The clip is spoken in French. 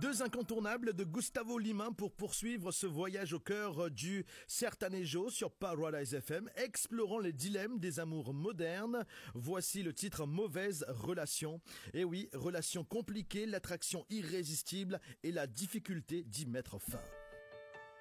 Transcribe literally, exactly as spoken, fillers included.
Deux incontournables de Gustavo Lima pour poursuivre ce voyage au cœur du Sertanejo sur Paradise F M, explorant les dilemmes des amours modernes. Voici le titre Mauvaise relation. Et oui, relation compliquée, l'attraction irrésistible et la difficulté d'y mettre fin.